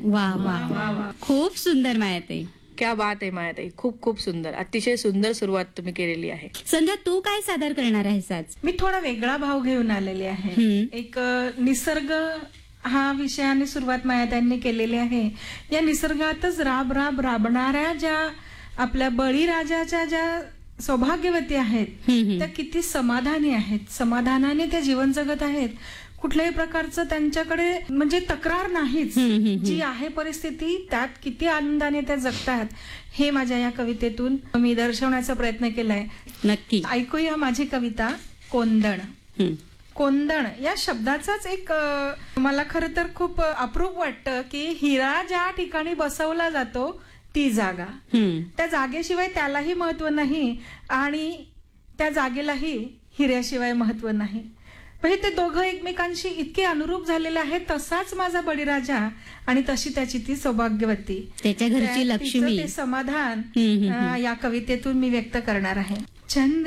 वा वा वा, खूप सुंदर मायाताई. क्या बात आहे मायाताई, खूप खूप सुंदर, अतिशय सुंदर सुरुवात तुम्ही केलेली आहे. संध्या, तू काय सादर करणार आहेस आज? मी थोडा वेगळा भाव घेऊन आलेले आहे. एक निसर्ग हा विषयाने सुरुवात मायाताईंनी केलेली आहे. या निसर्गातच राब राब राबणाऱ्या ज्या आपल्या बळीराजाच्या ज्या सौभाग्यवती आहेत त्या किती समाधानी आहेत, समाधानाने त्या जीवन जगत आहेत. कुठल्याही प्रकारचं त्यांच्याकडे म्हणजे तक्रार नाहीच. जी आहे परिस्थिती त्यात किती आनंदाने त्या जगतात हे माझ्या या कवितेतून मी दर्शवण्याचा प्रयत्न केलाय. नक्की ऐकूया माझी कविता कोंदण. कोंदण या शब्दाचाच एक मला खरं तर खूप अप्रूप वाटतं की हिरा ज्या ठिकाणी बसवला जातो ती जागा, त्या जागेशिवाय त्यालाही महत्व नाही आणि त्या जागेलाही हिऱ्याशिवाय महत्व नाही. म्हणजे ते दोघं एकमेकांशी इतके अनुरूप झालेले आहेत. तसाच माझा बळीराजा आणि तशी त्याची ती सौभाग्यवती, त्याच्या घरची लक्ष्मी, ते समाधान या कवितेतून मी व्यक्त करणार आहे. चंद्र